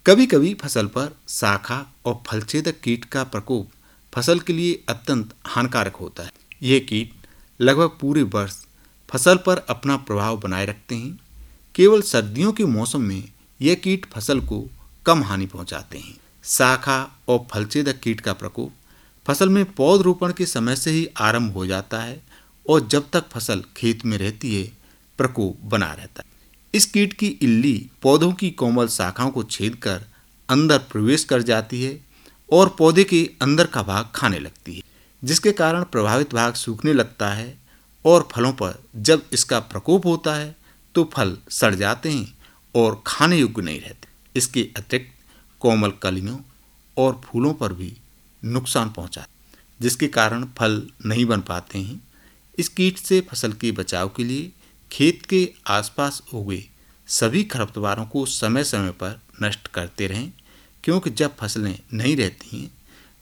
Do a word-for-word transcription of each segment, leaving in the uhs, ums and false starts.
कभी कभी फसल पर शाखा और फलछेदक कीट का प्रकोप फसल के लिए अत्यंत हानिकारक होता है। ये कीट लगभग पूरे वर्ष फसल पर अपना प्रभाव बनाए रखते हैं। केवल सर्दियों के मौसम में यह कीट फसल को कम हानि पहुंचाते हैं। शाखा और फलछेदक कीट का प्रकोप फसल में पौधरोपण के समय से ही आरंभ हो जाता है और जब तक फसल खेत में रहती है प्रकोप बना रहता है। इस कीट की इल्ली पौधों की कोमल शाखाओं को छेद कर अंदर प्रवेश कर जाती है और पौधे के अंदर का भाग खाने लगती है, जिसके कारण प्रभावित भाग सूखने लगता है और फलों पर जब इसका प्रकोप होता है तो फल सड़ जाते हैं और खाने योग्य नहीं रहते। इसके अतिरिक्त कोमल कलियों और फूलों पर भी नुकसान पहुंचाता है, जिसके कारण फल नहीं बन पाते हैं। इस कीट से फसल के बचाव के लिए खेत के आसपास उगे सभी खरपतवारों को समय समय पर नष्ट करते रहें, क्योंकि जब फसलें नहीं रहती हैं,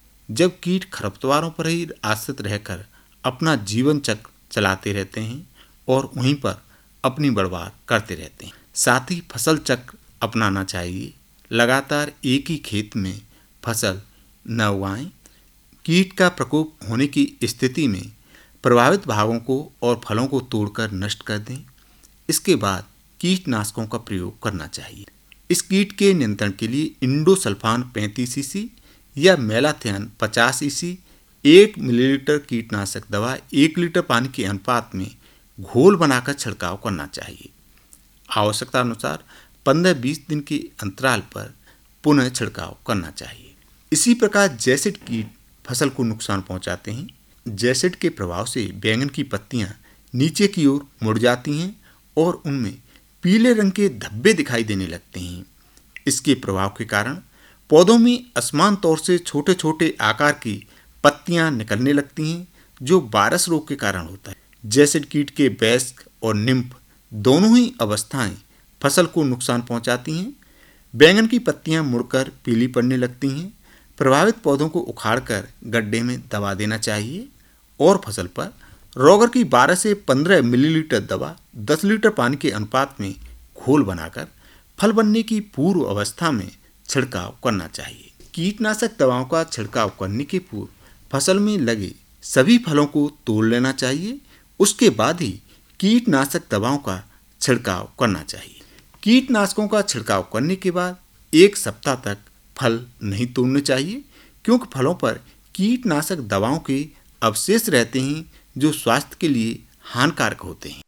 जब कीट खरपतवारों पर ही आश्रित रहकर अपना जीवन चक्र चलाते रहते हैं और वहीं पर अपनी बढ़वार करते रहते हैं। साथ ही फसल चक्र अपनाना चाहिए। लगातार एक ही खेत में फसल न उगाएं। कीट का प्रकोप होने की स्थिति में प्रभावित भागों को और फलों को तोड़कर नष्ट कर दें। इसके बाद कीटनाशकों का प्रयोग करना चाहिए। इस कीट के नियंत्रण के लिए इंडोसल्फान पैंतीस ईसी या मेलाथियन पचास ईसी एक मिलीलीटर कीटनाशक दवा एक लीटर पानी के अनुपात में घोल बनाकर छिड़काव करना चाहिए। आवश्यकता अनुसार पंद्रह बीस दिन के अंतराल पर पुनः छिड़काव करना चाहिए। इसी प्रकार जैसिड कीट फसल को नुकसान पहुंचाते हैं। जैसिड के प्रभाव से बैंगन की पत्तियां नीचे की ओर मुड़ जाती हैं और उनमें पीले रंग के धब्बे दिखाई देने लगते हैं। इसके प्रभाव के कारण पौधों में असमान तौर से छोटे छोटे आकार की पत्तियां निकलने लगती हैं, जो वायरस रोग के कारण होता है। जैसिड कीट के वयस्क और निम्फ दोनों ही अवस्थाएं फसल को नुकसान पहुंचाती हैं। बैंगन की पत्तियां मुड़कर पीली पड़ने लगती हैं। प्रभावित पौधों को उखाड़कर गड्ढे में दबा देना चाहिए और फसल पर रोगर की बारह से पंद्रह मिलीलीटर दवा दस लीटर पानी के अनुपात में घोल बनाकर फल बनने की पूर्व अवस्था में छिड़काव करना चाहिए। कीटनाशक दवाओं का छिड़काव करने के पूर्व फसल में लगे सभी फलों को तोड़ लेना चाहिए। उसके बाद ही कीटनाशक दवाओं का छिड़काव करना चाहिए। कीटनाशकों का छिड़काव करने के बाद एक सप्ताह तक फल नहीं तोड़ने चाहिए, क्योंकि फलों पर कीटनाशक दवाओं के अवशेष रहते हैं जो स्वास्थ्य के लिए हानिकारक होते हैं।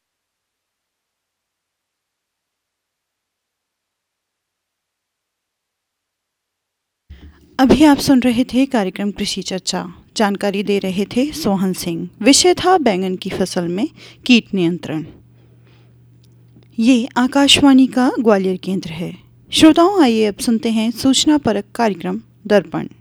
अभी आप सुन रहे थे कार्यक्रम कृषि चर्चा। जानकारी दे रहे थे सोहन सिंह। विषय था बैंगन की फसल में कीट नियंत्रण। ये आकाशवाणी का ग्वालियर केंद्र है। श्रोताओं, आइए अब सुनते हैं सूचना परक कार्यक्रम दर्पण।